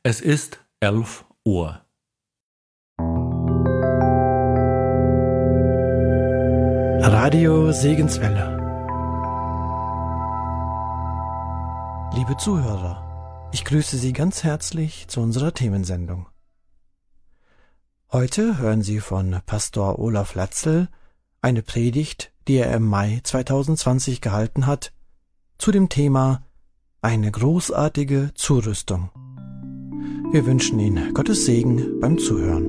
Es ist 11 Uhr. Radio Segenswelle. Liebe Zuhörer, ich grüße Sie ganz herzlich zu unserer Themensendung. Heute hören Sie von Pastor Olaf Latzel eine Predigt, die er im Mai 2020 gehalten hat, zu dem Thema Eine großartige Zurüstung. Wir wünschen Ihnen Gottes Segen beim Zuhören.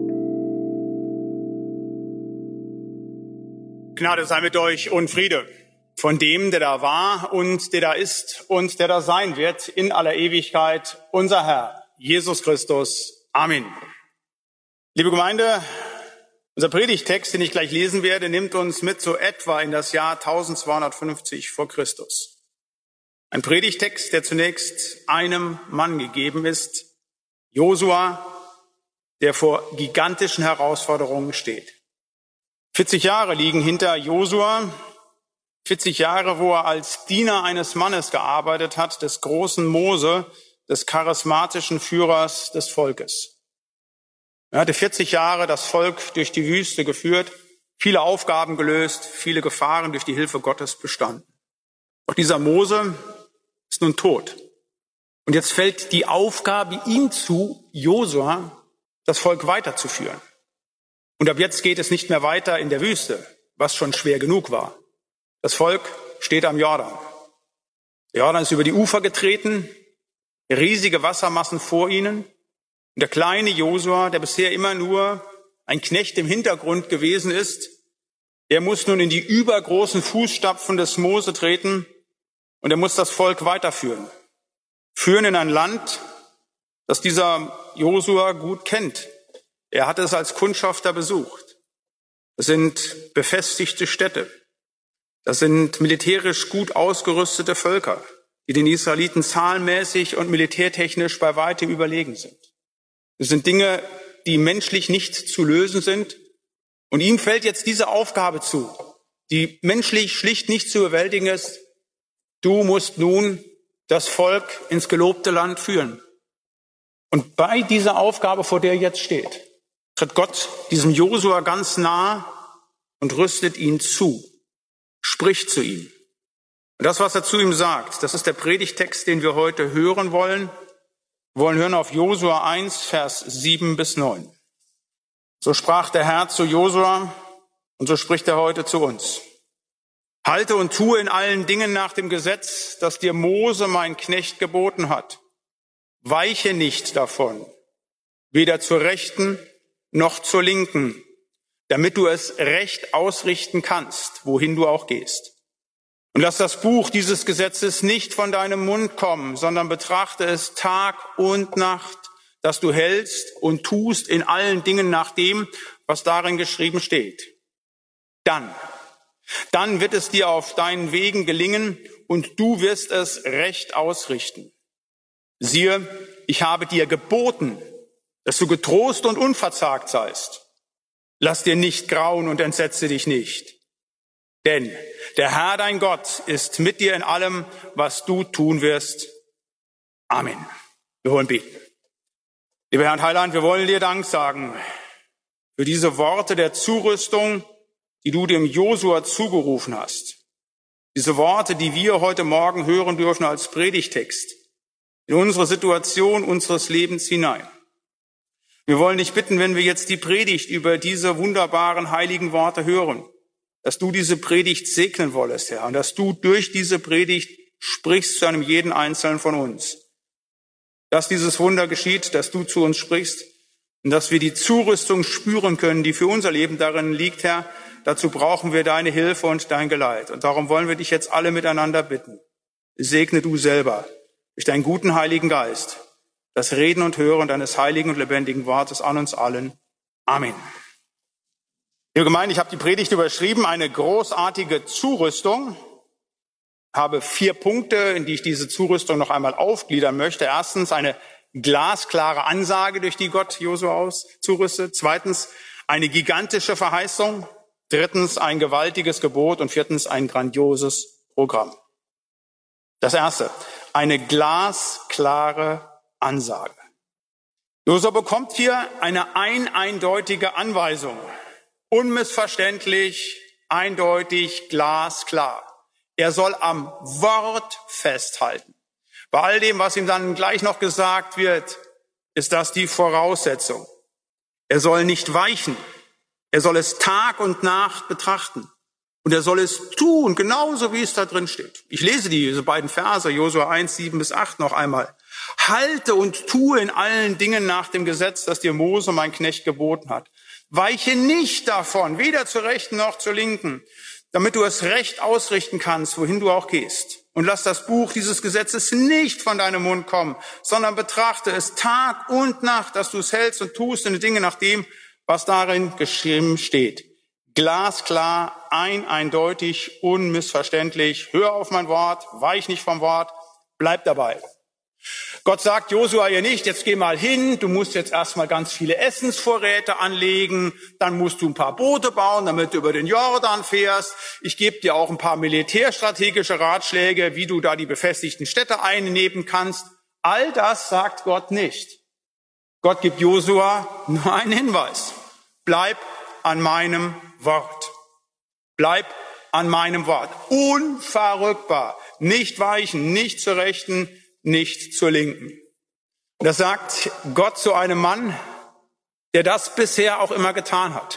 Gnade sei mit euch und Friede von dem, der da war und der da ist und der da sein wird in aller Ewigkeit, unser Herr, Jesus Christus. Amen. Liebe Gemeinde, unser Predigtext, den ich gleich lesen werde, nimmt uns mit so etwa in das Jahr 1250 vor Christus. Ein Predigtext, der zunächst einem Mann gegeben ist, Josua, der vor gigantischen Herausforderungen steht. 40 Jahre liegen hinter Josua, 40 Jahre, wo er als Diener eines Mannes gearbeitet hat, des großen Mose, des charismatischen Führers des Volkes. Er hatte 40 Jahre das Volk durch die Wüste geführt, viele Aufgaben gelöst, viele Gefahren durch die Hilfe Gottes bestanden. Doch dieser Mose ist nun tot. Und jetzt fällt die Aufgabe ihm zu, Josua, das Volk weiterzuführen. Und ab jetzt geht es nicht mehr weiter in der Wüste, was schon schwer genug war. Das Volk steht am Jordan. Der Jordan ist über die Ufer getreten, riesige Wassermassen vor ihnen. Und der kleine Josua, der bisher immer nur ein Knecht im Hintergrund gewesen ist, der muss nun in die übergroßen Fußstapfen des Mose treten und er muss das Volk weiterführen. Führen in ein Land, das dieser Josua gut kennt. Er hat es als Kundschafter besucht. Das sind befestigte Städte. Das sind militärisch gut ausgerüstete Völker, die den Israeliten zahlenmäßig und militärtechnisch bei weitem überlegen sind. Das sind Dinge, die menschlich nicht zu lösen sind. Und ihm fällt jetzt diese Aufgabe zu, die menschlich schlicht nicht zu bewältigen ist. Du musst nun das Volk ins gelobte Land führen. Und bei dieser Aufgabe, vor der er jetzt steht, tritt Gott diesem Josua ganz nah und rüstet ihn zu, spricht zu ihm. Und das, was er zu ihm sagt, das ist der Predigtext, den wir heute hören wollen. Wir wollen hören auf Josua 1, Vers 7 bis 9. So sprach der Herr zu Josua und so spricht er heute zu uns. Halte und tue in allen Dingen nach dem Gesetz, das dir Mose, mein Knecht, geboten hat. Weiche nicht davon, weder zur Rechten noch zur Linken, damit du es recht ausrichten kannst, wohin du auch gehst. Und lass das Buch dieses Gesetzes nicht von deinem Mund kommen, sondern betrachte es Tag und Nacht, dass du hältst und tust in allen Dingen nach dem, was darin geschrieben steht. Dann wird es dir auf deinen Wegen gelingen und du wirst es recht ausrichten. Siehe, ich habe dir geboten, dass du getrost und unverzagt seist. Lass dir nicht grauen und entsetze dich nicht. Denn der Herr, dein Gott, ist mit dir in allem, was du tun wirst. Amen. Wir wollen beten. Lieber Herr und Heiland, wir wollen dir Dank sagen für diese Worte der Zurüstung, die du dem Josua zugerufen hast. Diese Worte, die wir heute Morgen hören dürfen als Predigtext in unsere Situation unseres Lebens hinein. Wir wollen dich bitten, wenn wir jetzt die Predigt über diese wunderbaren heiligen Worte hören, dass du diese Predigt segnen wollest, Herr, und dass du durch diese Predigt sprichst zu einem jeden Einzelnen von uns. Dass dieses Wunder geschieht, dass du zu uns sprichst und dass wir die Zurüstung spüren können, die für unser Leben darin liegt, Herr. Dazu brauchen wir deine Hilfe und dein Geleit. Und darum wollen wir dich jetzt alle miteinander bitten. Segne du selber durch deinen guten Heiligen Geist das Reden und Hören deines heiligen und lebendigen Wortes an uns allen. Amen. Liebe Gemeinde, ich habe die Predigt überschrieben, eine großartige Zurüstung. Ich habe 4 Punkte, in die ich diese Zurüstung noch einmal aufgliedern möchte. Erstens eine glasklare Ansage, durch die Gott Josua zurüstet. Zweitens eine gigantische Verheißung. Drittens ein gewaltiges Gebot und viertens ein grandioses Programm. Das erste, eine glasklare Ansage. Josua bekommt hier eine eindeutige Anweisung. Unmissverständlich, eindeutig, glasklar. Er soll am Wort festhalten. Bei all dem, was ihm dann gleich noch gesagt wird, ist das die Voraussetzung. Er soll nicht weichen. Er soll es Tag und Nacht betrachten. Und er soll es tun, genauso wie es da drin steht. Ich lese diese beiden Verse, Josua 1, 7-8 noch einmal. Halte und tue in allen Dingen nach dem Gesetz, das dir Mose, mein Knecht, geboten hat. Weiche nicht davon, weder zur Rechten noch zur Linken, damit du es recht ausrichten kannst, wohin du auch gehst. Und lass das Buch dieses Gesetzes nicht von deinem Mund kommen, sondern betrachte es Tag und Nacht, dass du es hältst und tust in den Dingen nach dem, was darin geschrieben steht. Glasklar, eindeutig, unmissverständlich. Hör auf mein Wort, weich nicht vom Wort, bleib dabei. Gott sagt Josua hier nicht, jetzt geh mal hin, du musst jetzt erstmal ganz viele Essensvorräte anlegen, dann musst du ein paar Boote bauen, damit du über den Jordan fährst. Ich gebe dir auch ein paar militärstrategische Ratschläge, wie du da die befestigten Städte einnehmen kannst. All das sagt Gott nicht. Gott gibt Josua nur einen Hinweis. Bleib an meinem Wort. Bleib an meinem Wort. Unverrückbar. Nicht weichen, nicht zur Rechten, nicht zur Linken. Das sagt Gott zu einem Mann, der das bisher auch immer getan hat.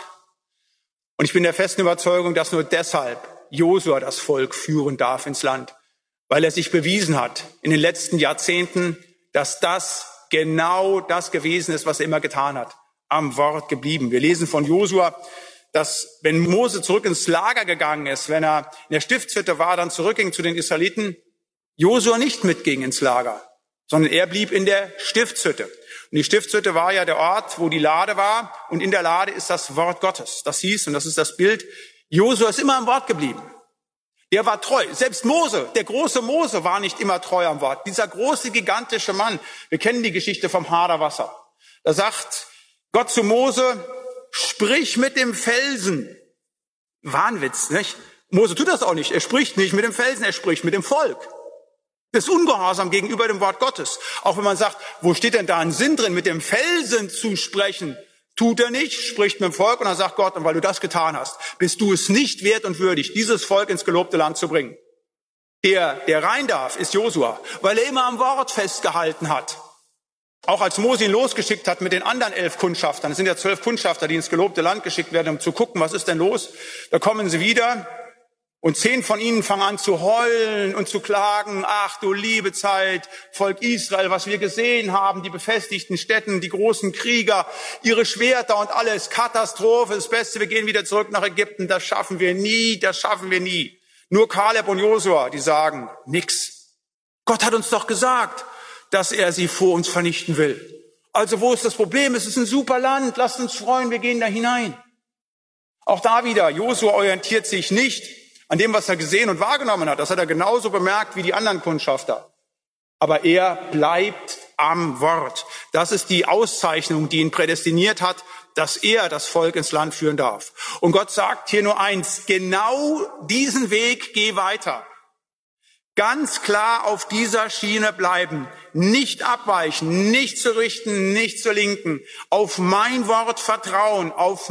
Und ich bin der festen Überzeugung, dass nur deshalb Josua das Volk führen darf ins Land, weil er sich bewiesen hat in den letzten Jahrzehnten, dass das genau das gewesen ist, was er immer getan hat, am Wort geblieben. Wir lesen von Josua, dass wenn Mose zurück ins Lager gegangen ist, wenn er in der Stiftshütte war, dann zurückging zu den Israeliten, Josua nicht mitging ins Lager, sondern er blieb in der Stiftshütte. Und die Stiftshütte war ja der Ort, wo die Lade war. Und in der Lade ist das Wort Gottes. Das hieß, und das ist das Bild, Josua ist immer am Wort geblieben. Er war treu. Selbst Mose, der große Mose, war nicht immer treu am Wort. Dieser große, gigantische Mann, wir kennen die Geschichte vom Haderwasser. Da sagt Gott zu Mose, sprich mit dem Felsen. Wahnwitz, nicht? Mose tut das auch nicht. Er spricht nicht mit dem Felsen, er spricht mit dem Volk. Das ist ungehorsam gegenüber dem Wort Gottes. Auch wenn man sagt, wo steht denn da ein Sinn drin, mit dem Felsen zu sprechen? Tut er nicht, spricht mit dem Volk und dann sagt Gott, und weil du das getan hast, bist du es nicht wert und würdig, dieses Volk ins gelobte Land zu bringen. Der rein darf, ist Josua, weil er immer am Wort festgehalten hat. Auch als Mose ihn losgeschickt hat mit den anderen 11 Kundschaftern, es sind ja 12 Kundschafter, die ins gelobte Land geschickt werden, um zu gucken, was ist denn los? Da kommen sie wieder. Und 10 von ihnen fangen an zu heulen und zu klagen. Ach du liebe Zeit, Volk Israel, was wir gesehen haben, die befestigten Städten, die großen Krieger, ihre Schwerter und alles, Katastrophe, das Beste, wir gehen wieder zurück nach Ägypten, das schaffen wir nie, das schaffen wir nie. Nur Kaleb und Josua, die sagen, nix. Gott hat uns doch gesagt, dass er sie vor uns vernichten will. Also wo ist das Problem? Es ist ein super Land, lasst uns freuen, wir gehen da hinein. Auch da wieder, Josua orientiert sich nicht an dem, was er gesehen und wahrgenommen hat. Das hat er genauso bemerkt wie die anderen Kundschafter. Aber er bleibt am Wort. Das ist die Auszeichnung, die ihn prädestiniert hat, dass er das Volk ins Land führen darf. Und Gott sagt hier nur eins, genau diesen Weg geh weiter. Ganz klar auf dieser Schiene bleiben, nicht abweichen, nicht zur Rechten, nicht zur Linken. Auf mein Wort vertrauen,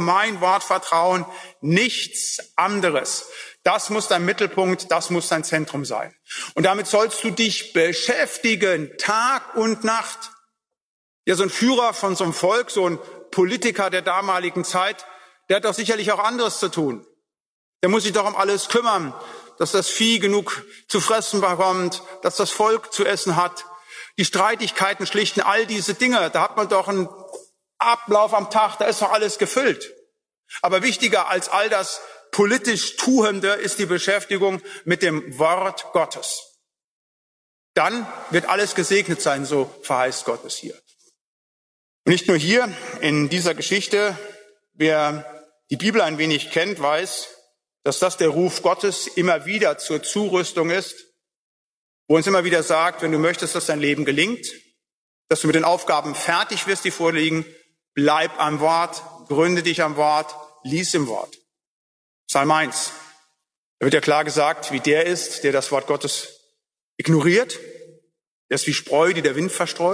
nichts anderes. Das muss dein Mittelpunkt, das muss dein Zentrum sein. Und damit sollst du dich beschäftigen, Tag und Nacht. Ja, so ein Führer von so einem Volk, so ein Politiker der damaligen Zeit, der hat doch sicherlich auch anderes zu tun. Der muss sich doch um alles kümmern, dass das Vieh genug zu fressen bekommt, dass das Volk zu essen hat. Die Streitigkeiten schlichten, all diese Dinge, da hat man doch einen Ablauf am Tag, da ist doch alles gefüllt. Aber wichtiger als all das politisch Tuende ist die Beschäftigung mit dem Wort Gottes. Dann wird alles gesegnet sein, so verheißt Gott es hier. Und nicht nur hier in dieser Geschichte, wer die Bibel ein wenig kennt, weiß, dass das der Ruf Gottes immer wieder zur Zurüstung ist, wo uns immer wieder sagt, wenn du möchtest, dass dein Leben gelingt, dass du mit den Aufgaben fertig wirst, die vorliegen, bleib am Wort, gründe dich am Wort, lies im Wort. Psalm 1. Da wird ja klar gesagt, wie der ist, der das Wort Gottes ignoriert. Der ist wie Spreu, die der Wind verstreut.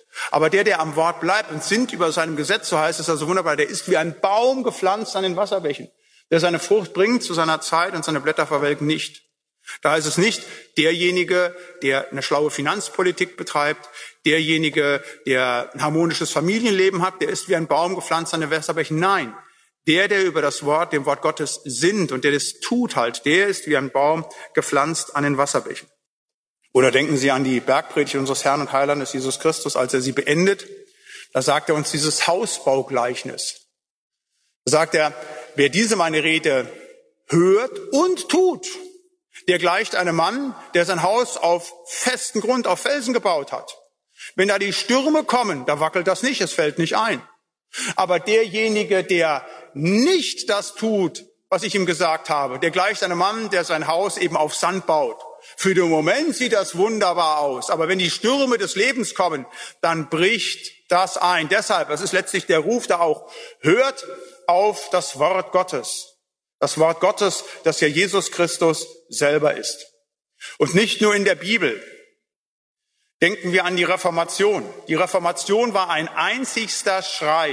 Aber der am Wort bleibt und sinnt über seinem Gesetz, so heißt es also wunderbar, der ist wie ein Baum gepflanzt an den Wasserbächen, der seine Frucht bringt zu seiner Zeit und seine Blätter verwelken nicht. Da heißt es nicht, derjenige, der eine schlaue Finanzpolitik betreibt, derjenige, der ein harmonisches Familienleben hat, der ist wie ein Baum gepflanzt an den Wasserbächen. Nein, der über das Wort, dem Wort Gottes sinnt und der das tut halt, der ist wie ein Baum gepflanzt an den Wasserbächen. Oder denken Sie an die Bergpredigt unseres Herrn und Heilandes Jesus Christus, als er sie beendet. Da sagt er uns dieses Hausbaugleichnis. Da sagt er, wer diese meine Rede hört und tut, der gleicht einem Mann, der sein Haus auf festen Grund, auf Felsen gebaut hat. Wenn da die Stürme kommen, da wackelt das nicht, es fällt nicht ein. Aber derjenige, der nicht das tut, was ich ihm gesagt habe, der gleicht einem Mann, der sein Haus eben auf Sand baut. Für den Moment sieht das wunderbar aus, aber wenn die Stürme des Lebens kommen, dann bricht das ein. Deshalb, das ist letztlich der Ruf da auch, hört auf das Wort Gottes. Das Wort Gottes, das ja Jesus Christus selber ist. Und nicht nur in der Bibel. Denken wir an die Reformation. Die Reformation war ein einzigster Schrei.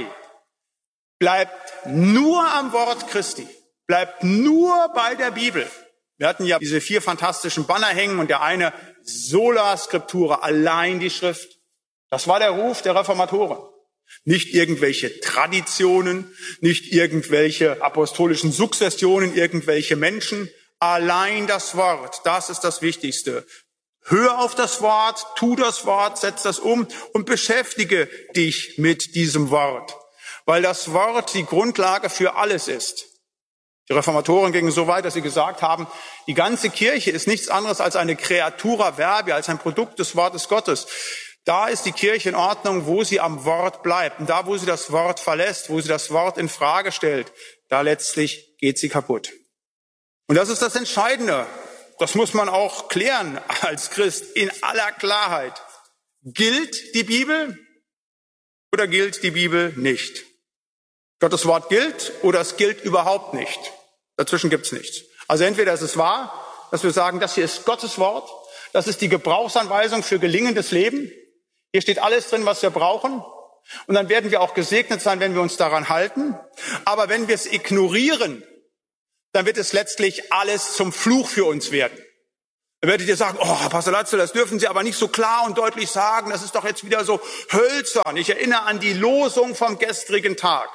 Bleibt nur am Wort Christi. Bleibt nur bei der Bibel. Wir hatten ja diese 4 fantastischen Banner hängen und der eine Sola Scriptura, allein die Schrift. Das war der Ruf der Reformatoren. Nicht irgendwelche Traditionen, nicht irgendwelche apostolischen Sukzessionen, irgendwelche Menschen. Allein das Wort, das ist das Wichtigste. Hör auf das Wort, tu das Wort, setz das um und beschäftige dich mit diesem Wort. Weil das Wort die Grundlage für alles ist. Die Reformatoren gingen so weit, dass sie gesagt haben, die ganze Kirche ist nichts anderes als eine Creatura Verbi, als ein Produkt des Wortes Gottes. Da ist die Kirche in Ordnung, wo sie am Wort bleibt. Und da, wo sie das Wort verlässt, wo sie das Wort in Frage stellt, da letztlich geht sie kaputt. Und das ist das Entscheidende. Das muss man auch klären als Christ in aller Klarheit. Gilt die Bibel oder gilt die Bibel nicht? Gottes Wort gilt oder es gilt überhaupt nicht. Dazwischen gibt's nichts. Also entweder ist es wahr, dass wir sagen, das hier ist Gottes Wort, das ist die Gebrauchsanweisung für gelingendes Leben. Hier steht alles drin, was wir brauchen. Und dann werden wir auch gesegnet sein, wenn wir uns daran halten. Aber wenn wir es ignorieren, dann wird es letztlich alles zum Fluch für uns werden. Dann werdet ihr sagen, oh, Pastor Latzel, das dürfen Sie aber nicht so klar und deutlich sagen. Das ist doch jetzt wieder so hölzern. Ich erinnere an die Losung vom gestrigen Tag.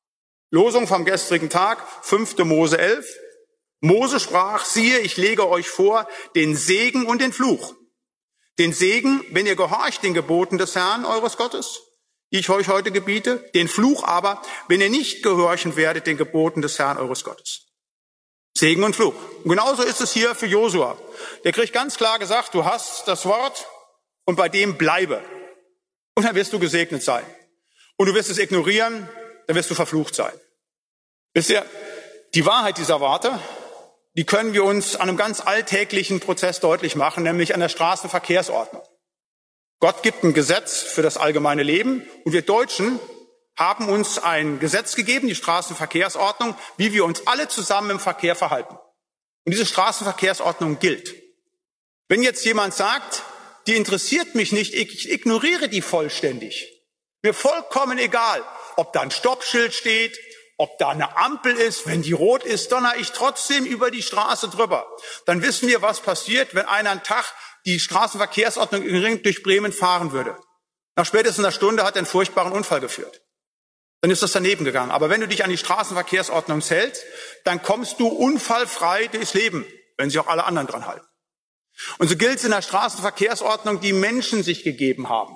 Losung vom gestrigen Tag, 5. Mose 11. Mose sprach, siehe, ich lege euch vor den Segen und den Fluch. Den Segen, wenn ihr gehorcht den Geboten des Herrn, eures Gottes, die ich euch heute gebiete. Den Fluch aber, wenn ihr nicht gehorchen werdet den Geboten des Herrn, eures Gottes. Segen und Fluch. Und genauso ist es hier für Josua. Der kriegt ganz klar gesagt, du hast das Wort und bei dem bleibe. Und dann wirst du gesegnet sein. Und du wirst es ignorieren, dann wirst du verflucht sein. Wisst ihr, die Wahrheit dieser Worte, die können wir uns an einem ganz alltäglichen Prozess deutlich machen, nämlich an der Straßenverkehrsordnung. Gott gibt ein Gesetz für das allgemeine Leben und wir Deutschen haben uns ein Gesetz gegeben, die Straßenverkehrsordnung, wie wir uns alle zusammen im Verkehr verhalten. Und diese Straßenverkehrsordnung gilt. Wenn jetzt jemand sagt, die interessiert mich nicht, ich ignoriere die vollständig. Mir vollkommen egal, ob da ein Stoppschild steht, ob da eine Ampel ist, wenn die rot ist, donner ich trotzdem über die Straße drüber. Dann wissen wir, was passiert, wenn einer einen Tag die Straßenverkehrsordnung durch Bremen fahren würde. Nach spätestens einer Stunde hat er einen furchtbaren Unfall geführt. Dann ist das daneben gegangen. Aber wenn du dich an die Straßenverkehrsordnung hältst, dann kommst du unfallfrei durchs Leben, wenn sich auch alle anderen dran halten. Und so gilt es in der Straßenverkehrsordnung, die Menschen sich gegeben haben.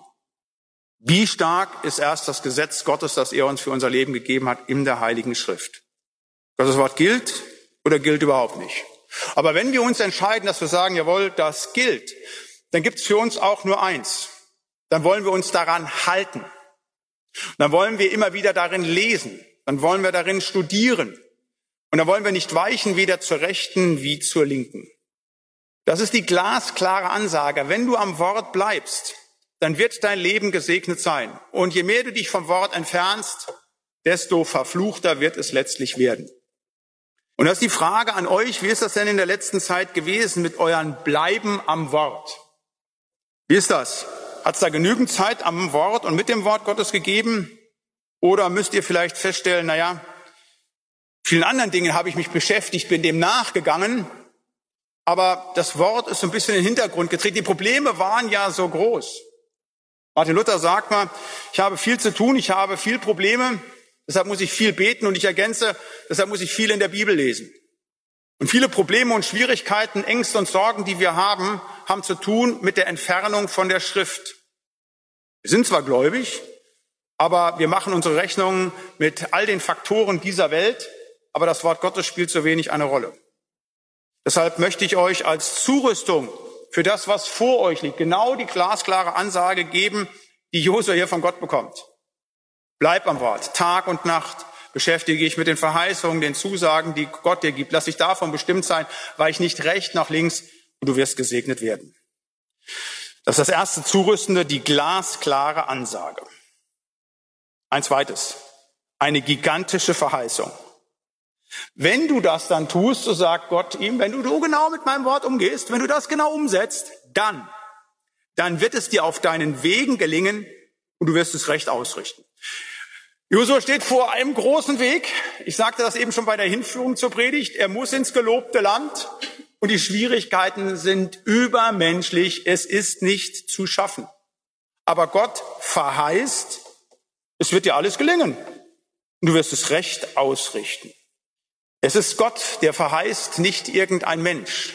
Wie stark ist erst das Gesetz Gottes, das er uns für unser Leben gegeben hat, in der Heiligen Schrift? Gottes Wort gilt oder gilt überhaupt nicht? Aber wenn wir uns entscheiden, dass wir sagen, jawohl, das gilt, dann gibt es für uns auch nur eins. Dann wollen wir uns daran halten. Dann wollen wir immer wieder darin lesen. Dann wollen wir darin studieren. Und dann wollen wir nicht weichen, weder zur Rechten wie zur Linken. Das ist die glasklare Ansage. Wenn du am Wort bleibst, dann wird dein Leben gesegnet sein. Und je mehr du dich vom Wort entfernst, desto verfluchter wird es letztlich werden. Und das ist die Frage an euch, wie ist das denn in der letzten Zeit gewesen mit euren Bleiben am Wort? Wie ist das? Hat es da genügend Zeit am Wort und mit dem Wort Gottes gegeben? Oder müsst ihr vielleicht feststellen, vielen anderen Dingen habe ich mich beschäftigt, bin dem nachgegangen, aber das Wort ist so ein bisschen in den Hintergrund getreten. Die Probleme waren ja so groß. Martin Luther sagt mal, ich habe viel zu tun, ich habe viel Probleme, deshalb muss ich viel beten, und ich ergänze, deshalb muss ich viel in der Bibel lesen. Und viele Probleme und Schwierigkeiten, Ängste und Sorgen, die wir haben zu tun mit der Entfernung von der Schrift. Wir sind zwar gläubig, aber wir machen unsere Rechnungen mit all den Faktoren dieser Welt, aber das Wort Gottes spielt so wenig eine Rolle. Deshalb möchte ich euch als Zurüstung für das, was vor euch liegt, genau die glasklare Ansage geben, die Josua hier von Gott bekommt. Bleib am Wort, Tag und Nacht beschäftige dich mit den Verheißungen, den Zusagen, die Gott dir gibt. Lass dich davon bestimmt sein, weich nicht rechts nach links und du wirst gesegnet werden. Das ist das erste Zurüstende, die glasklare Ansage. Ein zweites, eine gigantische Verheißung. Wenn du das dann tust, so sagt Gott ihm, wenn du genau mit meinem Wort umgehst, wenn du das genau umsetzt, dann wird es dir auf deinen Wegen gelingen und du wirst es recht ausrichten. Josua steht vor einem großen Weg. Ich sagte das eben schon bei der Hinführung zur Predigt. Er muss ins gelobte Land und die Schwierigkeiten sind übermenschlich. Es ist nicht zu schaffen. Aber Gott verheißt, es wird dir alles gelingen und du wirst es recht ausrichten. Es ist Gott, der verheißt, nicht irgendein Mensch.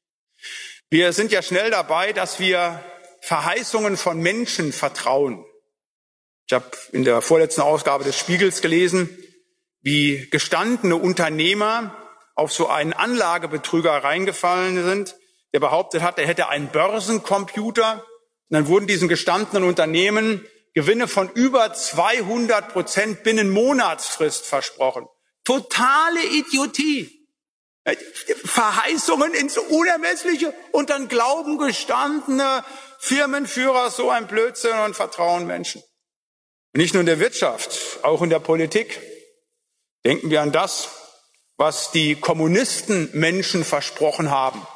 Wir sind ja schnell dabei, dass wir Verheißungen von Menschen vertrauen. Ich habe in der vorletzten Ausgabe des Spiegels gelesen, wie gestandene Unternehmer auf so einen Anlagebetrüger reingefallen sind, der behauptet hat, er hätte einen Börsencomputer. Und dann wurden diesen gestandenen Unternehmen Gewinne von über 200% binnen Monatsfrist versprochen. Totale Idiotie. Verheißungen ins Unermessliche und dann glauben gestandene Firmenführer so ein Blödsinn und vertrauen Menschen. Nicht nur in der Wirtschaft, auch in der Politik. Denken wir an das, was die Kommunisten Menschen versprochen haben.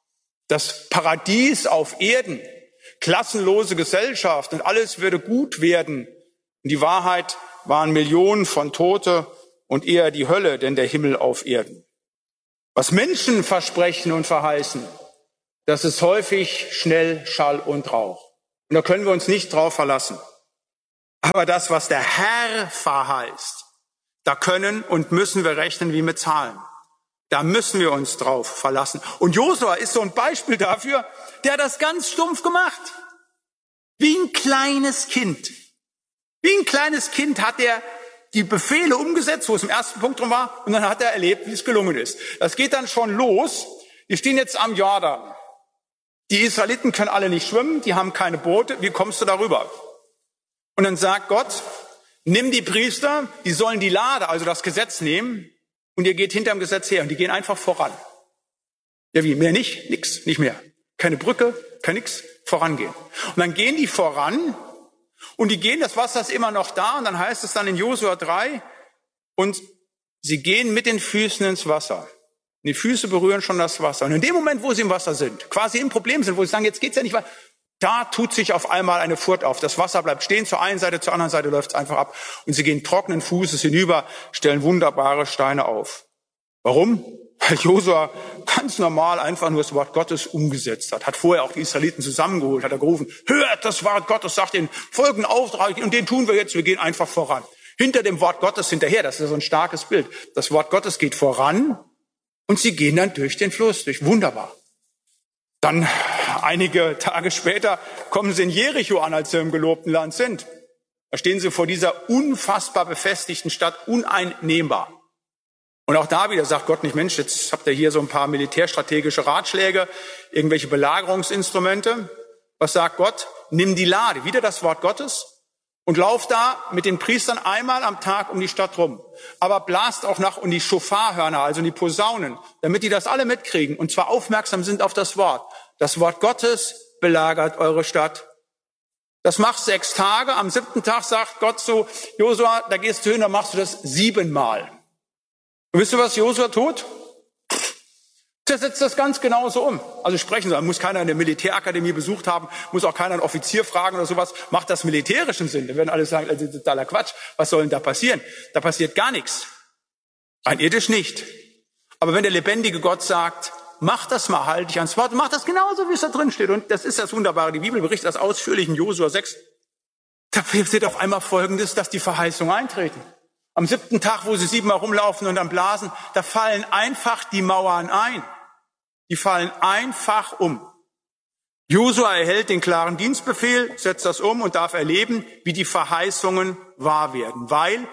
Das Paradies auf Erden, klassenlose Gesellschaft und alles würde gut werden. Und die Wahrheit waren Millionen von Tote und eher die Hölle, denn der Himmel auf Erden. Was Menschen versprechen und verheißen, das ist häufig schnell Schall und Rauch. Und da können wir uns nicht drauf verlassen. Aber das, was der Herr verheißt, da können und müssen wir rechnen wie mit Zahlen. Da müssen wir uns drauf verlassen. Und Josua ist so ein Beispiel dafür, der hat das ganz stumpf gemacht. Wie ein kleines Kind. Wie ein kleines Kind hat er die Befehle umgesetzt, wo es im ersten Punkt drum war, und dann hat er erlebt, wie es gelungen ist. Das geht dann schon los. Wir stehen jetzt am Jordan. Die Israeliten können alle nicht schwimmen, die haben keine Boote. Wie kommst du darüber? Und dann sagt Gott, nimm die Priester, die sollen die Lade, also das Gesetz nehmen, und ihr geht hinterm Gesetz her und die gehen einfach voran. Ja wie, mehr nicht? Nix, nicht mehr. Keine Brücke, kein nix, vorangehen. Und dann gehen die voran und die gehen, das Wasser ist immer noch da, und dann heißt es dann in Josua 3, und sie gehen mit den Füßen ins Wasser. Und die Füße berühren schon das Wasser. Und in dem Moment, wo sie im Wasser sind, quasi im Problem sind, wo sie sagen, jetzt geht's ja nicht weiter, da tut sich auf einmal eine Furt auf. Das Wasser bleibt stehen, zur einen Seite, zur anderen Seite läuft es einfach ab. Und sie gehen trockenen Fußes hinüber, stellen wunderbare Steine auf. Warum? Weil Josua ganz normal einfach nur das Wort Gottes umgesetzt hat. Hat vorher auch die Israeliten zusammengeholt, hat er gerufen, hört das Wort Gottes, sagt den folgenden Auftrag, und den tun wir jetzt, wir gehen einfach voran. Hinter dem Wort Gottes hinterher, das ist so ein starkes Bild. Das Wort Gottes geht voran und sie gehen dann durch den Fluss, durch. Wunderbar. Dann einige Tage später kommen sie in Jericho an, als sie im gelobten Land sind. Da stehen sie vor dieser unfassbar befestigten Stadt, uneinnehmbar. Und auch da wieder sagt Gott nicht, Mensch, jetzt habt ihr hier so ein paar militärstrategische Ratschläge, irgendwelche Belagerungsinstrumente. Was sagt Gott? Nimm die Lade, wieder das Wort Gottes, und lauf da mit den Priestern einmal am Tag um die Stadt rum. Aber blast auch nach um die Schofarhörner, also die Posaunen, damit die das alle mitkriegen und zwar aufmerksam sind auf das Wort. Das Wort Gottes belagert eure Stadt. Das machst 6 Tage. Am 7. Tag sagt Gott so, Josua, da gehst du hin, dann machst du das 7-mal. Und wisst ihr, was Josua tut? Der setzt das ganz genauso um. Also sprechen Sie, muss keiner eine Militärakademie besucht haben, muss auch keiner einen Offizier fragen oder sowas. Macht das militärischen Sinn? Da werden alle sagen, das ist totaler Quatsch. Was soll denn da passieren? Da passiert gar nichts. Rein irdisch nicht. Aber wenn der lebendige Gott sagt, mach das mal, halt dich ans Wort, mach das genauso, wie es da drin steht. Und das ist das Wunderbare. Die Bibel berichtet das ausführlich in Josua 6. Da steht auf einmal Folgendes, dass die Verheißungen eintreten. Am 7. Tag, wo sie 7-mal rumlaufen und dann blasen, da fallen einfach die Mauern ein. Die fallen einfach um. Josua erhält den klaren Dienstbefehl, setzt das um und darf erleben, wie die Verheißungen wahr werden, weil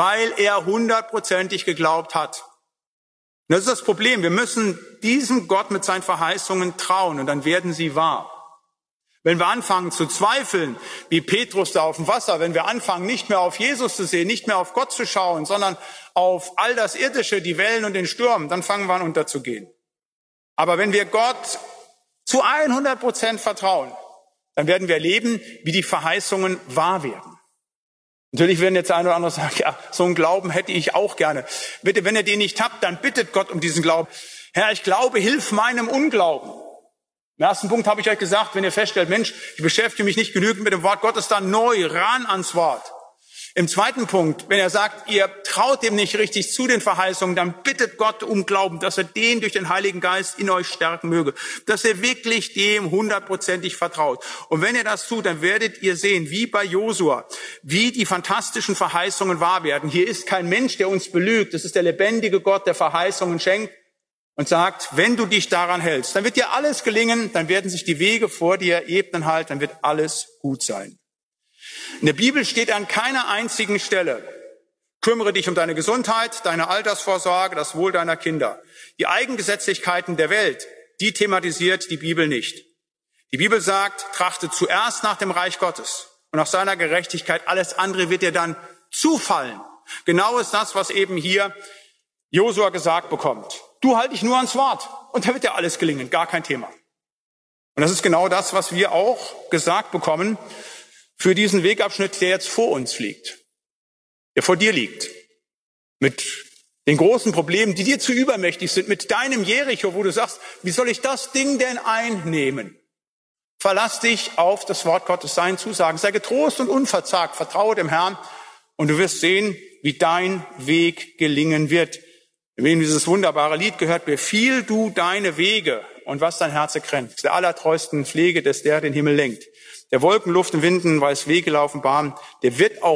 er 100%ig geglaubt hat. Und das ist das Problem. Wir müssen diesem Gott mit seinen Verheißungen trauen und dann werden sie wahr. Wenn wir anfangen zu zweifeln, wie Petrus da auf dem Wasser, wenn wir anfangen, nicht mehr auf Jesus zu sehen, nicht mehr auf Gott zu schauen, sondern auf all das Irdische, die Wellen und den Sturm, dann fangen wir an unterzugehen. Aber wenn wir Gott zu 100% vertrauen, dann werden wir erleben, wie die Verheißungen wahr werden. Natürlich werden jetzt ein oder andere sagen, ja, so einen Glauben hätte ich auch gerne. Bitte, wenn ihr den nicht habt, dann bittet Gott um diesen Glauben. Herr, ich glaube, hilf meinem Unglauben. Im ersten Punkt habe ich euch gesagt, wenn ihr feststellt, Mensch, ich beschäftige mich nicht genügend mit dem Wort Gottes, dann neu ran ans Wort. Im zweiten Punkt, wenn er sagt, ihr traut dem nicht richtig zu den Verheißungen, dann bittet Gott um Glauben, dass er den durch den Heiligen Geist in euch stärken möge, dass er wirklich dem 100%ig vertraut. Und wenn ihr das tut, dann werdet ihr sehen, wie bei Josua, wie die fantastischen Verheißungen wahr werden. Hier ist kein Mensch, der uns belügt. Es ist der lebendige Gott, der Verheißungen schenkt und sagt, wenn du dich daran hältst, dann wird dir alles gelingen, dann werden sich die Wege vor dir ebnen halt, dann wird alles gut sein. In der Bibel steht an keiner einzigen Stelle, kümmere dich um deine Gesundheit, deine Altersvorsorge, das Wohl deiner Kinder. Die Eigengesetzlichkeiten der Welt, die thematisiert die Bibel nicht. Die Bibel sagt, trachte zuerst nach dem Reich Gottes und nach seiner Gerechtigkeit, alles andere wird dir dann zufallen. Genau ist das, was eben hier Josua gesagt bekommt. Du halt dich nur ans Wort und da wird dir alles gelingen, gar kein Thema. Und das ist genau das, was wir auch gesagt bekommen für diesen Wegabschnitt, der jetzt vor uns liegt, der vor dir liegt, mit den großen Problemen, die dir zu übermächtig sind, mit deinem Jericho, wo du sagst, wie soll ich das Ding denn einnehmen? Verlass dich auf das Wort Gottes, seinen Zusagen, sei getrost und unverzagt, vertraue dem Herrn und du wirst sehen, wie dein Weg gelingen wird. Wir haben dieses wunderbare Lied gehört, befiehl du deine Wege und was dein Herz kränkt. Der allertreuesten Pflege, des der den Himmel lenkt. Der Wolken, Luft und Winden weiß Wege laufen Bahn, der wird auch